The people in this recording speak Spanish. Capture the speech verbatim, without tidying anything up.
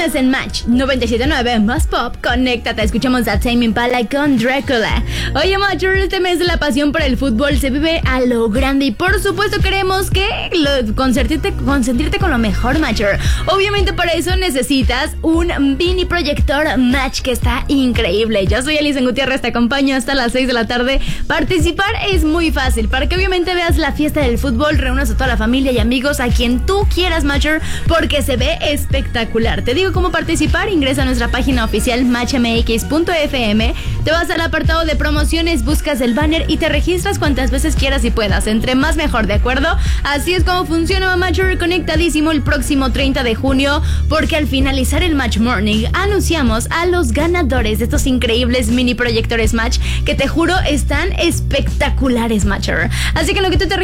Estás en Match noventa y siete punto nueve más Pop. Conéctate, escuchamos a Tame Impala con Dracula. Oye, Matcher, este mes de la pasión por el fútbol se vive a lo grande y por supuesto queremos que lo, consentirte, consentirte con lo mejor, Matcher. Obviamente para eso necesitas un mini proyector Match que está increíble. Yo soy Alison Gutiérrez, te acompaño hasta las seis de la tarde. Participar es muy fácil para que obviamente veas la fiesta del fútbol, reúnas a toda la familia y amigos, a quien tú quieras, Matcher, porque se ve espectacular. Te digo cómo participar. Ingresa a nuestra página oficial match m x punto f m, te vas al apartado de promociones, buscas el banner y te registras cuantas veces quieras y puedas, entre más mejor, ¿de acuerdo? Así es como funciona, Matcher, conectadísimo el próximo treinta de junio, porque al finalizar el Match Morning anunciamos a los ganadores de estos increíbles mini proyectores Match que te juro están espectaculares, Matcher. Así que lo que tú te